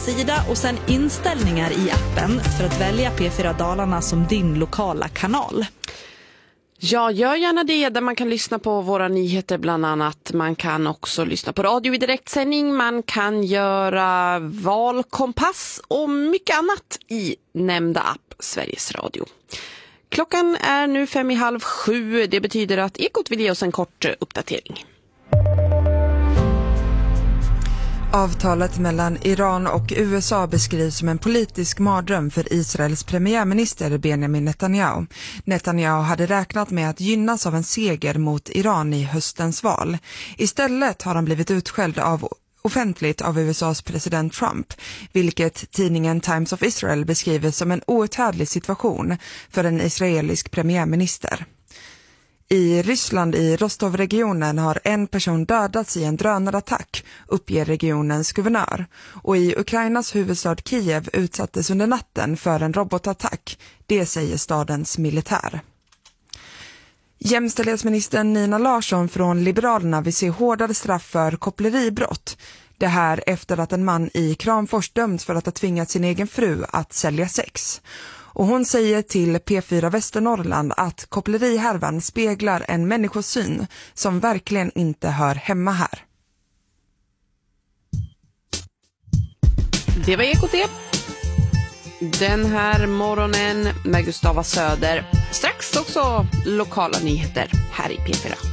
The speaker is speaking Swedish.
hemsida och sen inställningar i appen för att välja P4 Dalarna som din lokala kanal. Ja, gör gärna det, där man kan lyssna på våra nyheter bland annat. Man kan också lyssna på radio i direktsändning. Man kan göra valkompass och mycket annat i nämnda app Sveriges Radio. Klockan är nu 6:55. Det betyder att Ekot vill ge oss en kort uppdatering. Avtalet mellan Iran och USA beskrivs som en politisk mardröm för Israels premiärminister Benjamin Netanyahu. Netanyahu hade räknat med att gynnas av en seger mot Iran i höstens val. Istället har han blivit utskälld offentligt av USAs president Trump, vilket tidningen Times of Israel beskriver som en outhärdlig situation för en israelisk premiärminister. I Ryssland i Rostov-regionen har en person dödats i en drönarattack, uppger regionens guvernör. Och i Ukrainas huvudstad Kiev utsattes under natten för en robotattack, det säger stadens militär. Jämställdhetsministern Nina Larsson från Liberalerna vill se hårdare straff för koppleribrott. Det här efter att en man i Kramfors dömts för att ha tvingat sin egen fru att sälja sex. Och hon säger till P4 Västernorrland att kopplerihärvan speglar en människosyn som verkligen inte hör hemma här. Det var Ekot den här morgonen med Gustava Söder. Strax också lokala nyheter här i P4.